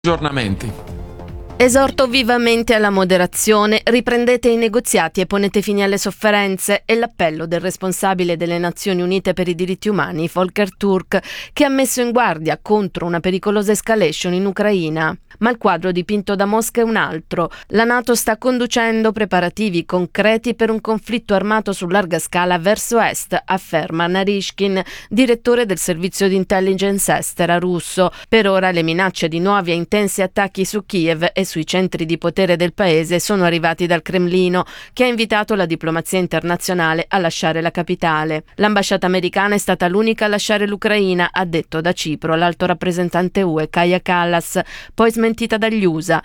Aggiornamenti. Esorto vivamente alla moderazione, riprendete i negoziati e ponete fine alle sofferenze, è l'appello del responsabile delle Nazioni Unite per i diritti umani, Volker Turk, che ha messo in guardia contro una pericolosa escalation in Ucraina. Ma il quadro dipinto da Mosca è un altro. La NATO sta conducendo preparativi concreti per un conflitto armato su larga scala verso est, afferma Narishkin, direttore del servizio di intelligence estera russo. Per ora le minacce di nuovi e intensi attacchi su Kiev e sui centri di potere del paese sono arrivati dal Cremlino, che ha invitato la diplomazia internazionale a lasciare la capitale. L'ambasciata americana è stata l'unica a lasciare l'Ucraina, ha detto da Cipro l'alto rappresentante UE Kaja Kallas, poi smentita dagli USA,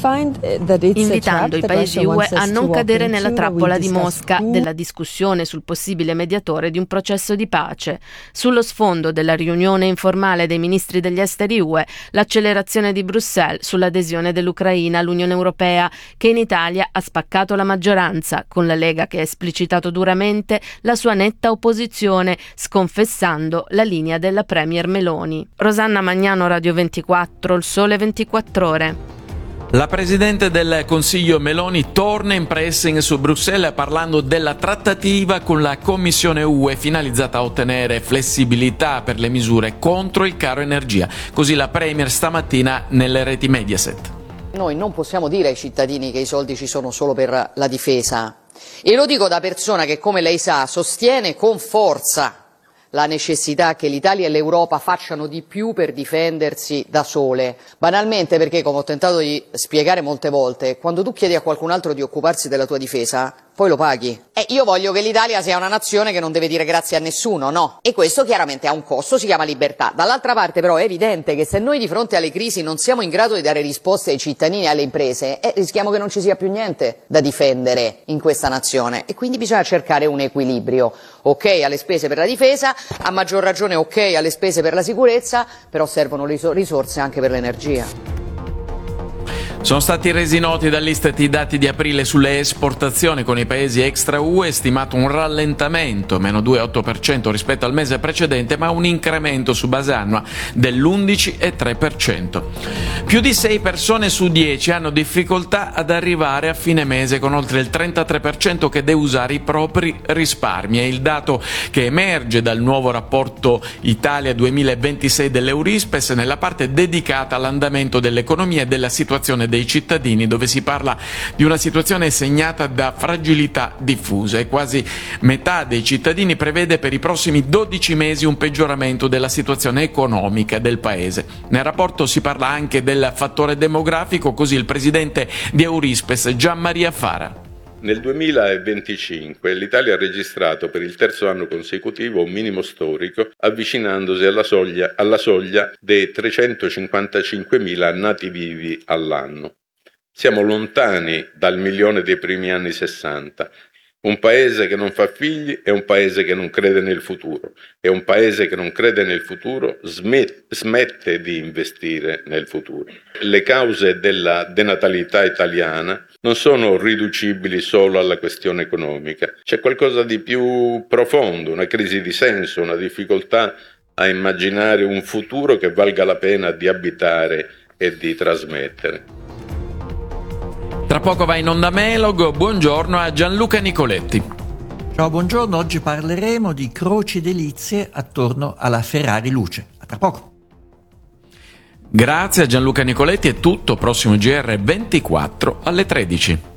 invitando i paesi UE a non cadere nella trappola di Mosca della discussione sul possibile mediatore di un processo di pace. Sullo sfondo della riunione informale dei ministri degli esteri UE, l'accelerazione di Bruxelles sull'adesione dell'Ucraina all'Unione Europea, che in Italia ha spaccato la maggioranza, con la Lega che ha esplicitato duramente la sua netta opposizione, sconfessando la linea della Premier Meloni. Rosanna Magnano, Radio 24, Il Sole 24 Ore. La Presidente del Consiglio Meloni torna in pressing su Bruxelles parlando della trattativa con la Commissione UE finalizzata a ottenere flessibilità per le misure contro il caro energia. Così la Premier stamattina nelle reti Mediaset. Noi non possiamo dire ai cittadini che i soldi ci sono solo per la difesa. E lo dico da persona che, come lei sa, sostiene con forza la necessità che l'Italia e l'Europa facciano di più per difendersi da sole. Banalmente perché, come ho tentato di spiegare molte volte, quando tu chiedi a qualcun altro di occuparsi della tua difesa, poi lo paghi. E io voglio che l'Italia sia una nazione che non deve dire grazie a nessuno, no? E questo chiaramente ha un costo, si chiama libertà. Dall'altra parte però è evidente che se noi di fronte alle crisi non siamo in grado di dare risposte ai cittadini e alle imprese, rischiamo che non ci sia più niente da difendere in questa nazione. E quindi bisogna cercare un equilibrio. Ok alle spese per la difesa, a maggior ragione ok alle spese per la sicurezza, però servono risorse anche per l'energia. Sono stati resi noti dall'Istat i dati di aprile sulle esportazioni con i paesi extra UE, stimato un rallentamento, meno 2,8% rispetto al mese precedente, ma un incremento su base annua dell'11,3%. Più di 6 persone su 10 hanno difficoltà ad arrivare a fine mese, con oltre il 33% che deve usare i propri risparmi. È il dato che emerge dal nuovo rapporto Italia 2026 dell'Eurispes nella parte dedicata all'andamento dell'economia e della situazione dei cittadini, dove si parla di una situazione segnata da fragilità diffuse e quasi metà dei cittadini prevede per i prossimi 12 mesi un peggioramento della situazione economica del paese. Nel rapporto si parla anche del fattore demografico, così il presidente di Eurispes, Gianmaria Fara. Nel 2025 l'Italia ha registrato per il terzo anno consecutivo un minimo storico, avvicinandosi alla soglia dei 355.000 nati vivi all'anno. Siamo lontani dal milione dei primi anni 60. Un paese che non fa figli è un paese che non crede nel futuro, e un paese che non crede nel futuro smette di investire nel futuro. Le cause della denatalità italiana non sono riducibili solo alla questione economica. C'è qualcosa di più profondo, una crisi di senso, una difficoltà a immaginare un futuro che valga la pena di abitare e di trasmettere. Tra poco va in onda Melog. Buongiorno a Gianluca Nicoletti. Ciao, buongiorno. Oggi parleremo di croci delizie attorno alla Ferrari Luce. A tra poco. Grazie a Gianluca Nicoletti, è tutto. Prossimo GR 24 alle 13.